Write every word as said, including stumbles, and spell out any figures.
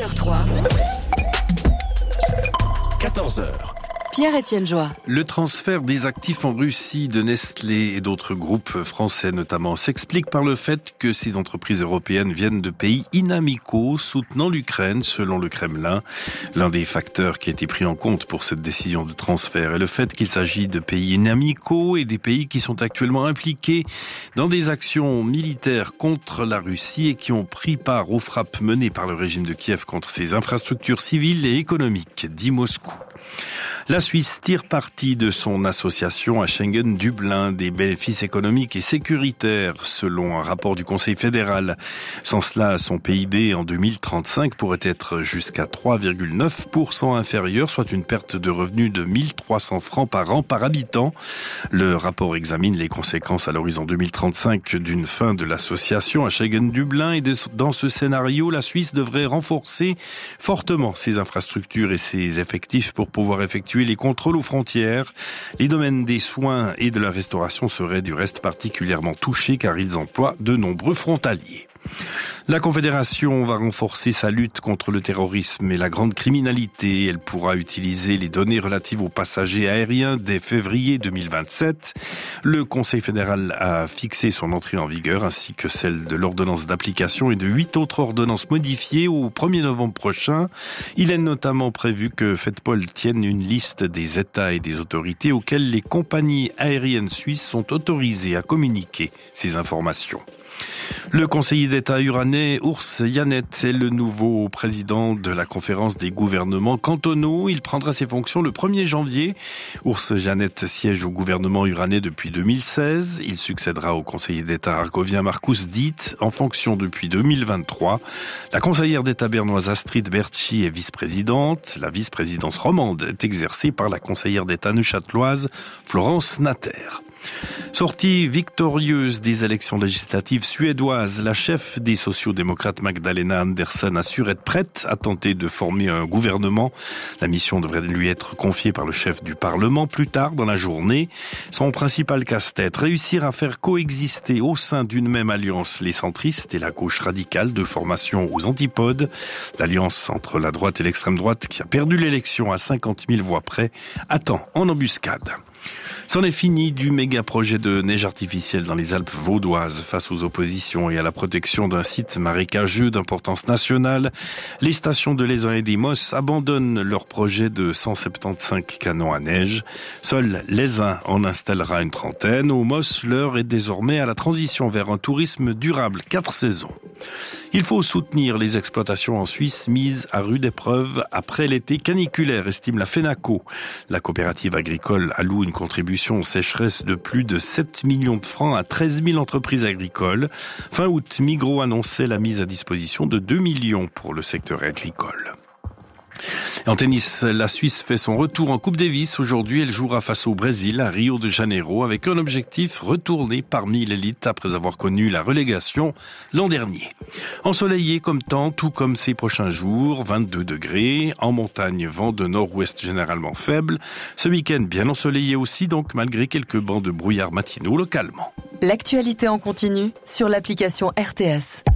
heure trois. quatorze heures. Pierre-Étienne Joie. Le transfert des actifs en Russie de Nestlé et d'autres groupes français notamment s'explique par le fait que ces entreprises européennes viennent de pays inamicaux soutenant l'Ukraine, selon le Kremlin. L'un des facteurs qui a été pris en compte pour cette décision de transfert est le fait qu'il s'agit de pays inamicaux et des pays qui sont actuellement impliqués dans des actions militaires contre la Russie et qui ont pris part aux frappes menées par le régime de Kiev contre ses infrastructures civiles et économiques, dit Moscou. La Suisse tire parti de son association à Schengen-Dublin des bénéfices économiques et sécuritaires, selon un rapport du Conseil fédéral. Sans cela, son P I B en deux mille trente-cinq pourrait être jusqu'à trois virgule neuf pour cent inférieur, soit une perte de revenus de mille trois cents francs par an par habitant. Le rapport examine les conséquences à l'horizon deux mille trente-cinq d'une fin de l'association à Schengen-Dublin et de, dans ce scénario, la Suisse devrait renforcer fortement ses infrastructures et ses effectifs pour pouvoir effectuer les contrôles aux frontières. Les domaines des soins et de la restauration seraient du reste particulièrement touchés car ils emploient de nombreux frontaliers. La Confédération va renforcer sa lutte contre le terrorisme et la grande criminalité. Elle pourra utiliser les données relatives aux passagers aériens dès février deux mille vingt-sept. Le Conseil fédéral a fixé son entrée en vigueur ainsi que celle de l'ordonnance d'application et de huit autres ordonnances modifiées au premier novembre prochain. Il est notamment prévu que FedPol tienne une liste des États et des autorités auxquelles les compagnies aériennes suisses sont autorisées à communiquer ces informations. Le conseiller d'État uranais Urs Janett est le nouveau président de la conférence des gouvernements cantonaux. Il prendra ses fonctions le premier janvier. Urs Janett siège au gouvernement uranais depuis deux mille seize. Il succédera au conseiller d'État argovien Markus Dietz en fonction depuis deux mille vingt-trois. La conseillère d'État bernoise Astrid Bertschi est vice-présidente. La vice-présidence romande est exercée par la conseillère d'État neuchâteloise Florence Natter. Sortie victorieuse des élections législatives suédoises, la chef des sociaux-démocrates Magdalena Andersson assure être prête à tenter de former un gouvernement. La mission devrait lui être confiée par le chef du Parlement plus tard dans la journée. Son principal casse-tête, réussir à faire coexister au sein d'une même alliance les centristes et la gauche radicale de formation aux antipodes. L'alliance entre la droite et l'extrême droite qui a perdu l'élection à cinquante mille voix près attend en embuscade. C'en est fini du méga projet de neige artificielle dans les Alpes vaudoises face aux oppositions et à la protection d'un site marécageux d'importance nationale. Les stations de l'Aisin et des Mosses abandonnent leur projet de cent soixante-quinze canons à neige. Seul l'Aisin en installera une trentaine. Aux Mosses, l'heure est désormais à la transition vers un tourisme durable, quatre saisons. Il faut soutenir les exploitations en Suisse mises à rude épreuve après l'été caniculaire, estime la FENACO. La coopérative agricole alloue une contribution aux sécheresses de plus de sept millions de francs à treize mille entreprises agricoles. Fin août, Migros annonçait la mise à disposition de deux millions pour le secteur agricole. En tennis, la Suisse fait son retour en Coupe Davis. Aujourd'hui, elle jouera face au Brésil à Rio de Janeiro avec un objectif, retourner parmi l'élite après avoir connu la relégation l'an dernier. Ensoleillé comme temps, tout comme ces prochains jours, vingt-deux degrés. En montagne, vent de nord-ouest généralement faible. Ce week-end, bien ensoleillé aussi, donc malgré quelques bancs de brouillard matinaux localement. L'actualité en continu sur l'application R T S.